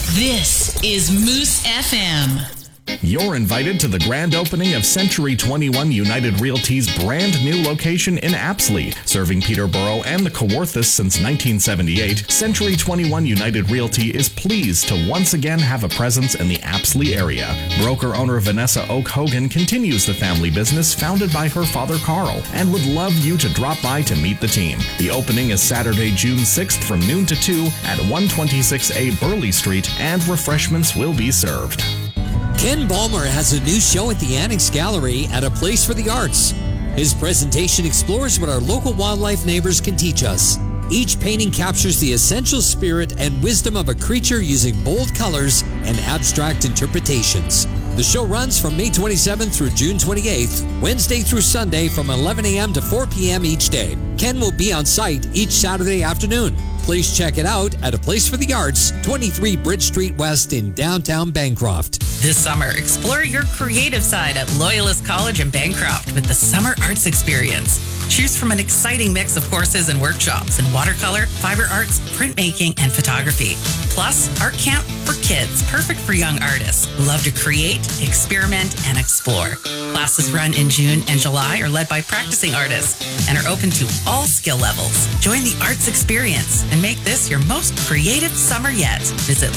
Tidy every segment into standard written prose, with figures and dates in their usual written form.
This is Moose FM. You're invited to the grand opening of Century 21 United Realty's brand new location in Apsley. Serving Peterborough and the Kawarthas since 1978, Century 21 United Realty is pleased to once again have a presence in the Apsley area. Broker-owner Vanessa Oak Hogan continues the family business founded by her father Carl and would love you to drop by to meet the team. The opening is Saturday, June 6th from noon to 2 at 126A Burley Street, and refreshments will be served. Ken Ballmer has a new show at the Annex Gallery at A Place for the Arts. His presentation explores what our local wildlife neighbors can teach us. Each painting captures the essential spirit and wisdom of a creature using bold colors and abstract interpretations. The show runs from May 27th through June 28th, Wednesday through Sunday from 11 a.m. to 4 p.m. each day. Ken will be on site each Saturday afternoon. Please check it out at A Place for the Arts, 23 Bridge Street West in downtown Bancroft. This summer, explore your creative side at Loyalist College in Bancroft with the Summer Arts Experience. Choose from an exciting mix of courses and workshops in watercolor, fiber arts, printmaking, and photography. Plus, art camp for kids, perfect for young artists who love to create, experiment, and explore. Classes run in June and July are led by practicing artists and are open to all skill levels. Join the Arts Experience and make this your most creative summer yet. Visit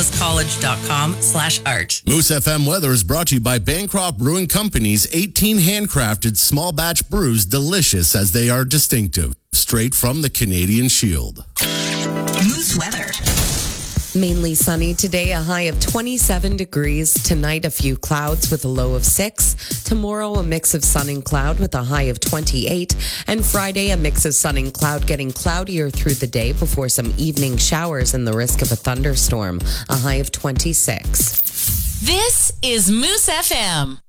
loyalistcollege.com/art. Moose FM weather is brought to you by Bancroft Brewing Company's 18 handcrafted small batch brews, delicious as they are distinctive, straight from the Canadian Shield. Moose weather. Mainly sunny today, a high of 27 degrees. Tonight, a few clouds with a low of 6. Tomorrow, a mix of sun and cloud with a high of 28. And Friday, a mix of sun and cloud, getting cloudier through the day before some evening showers and the risk of a thunderstorm, a high of 26. This is Moose FM.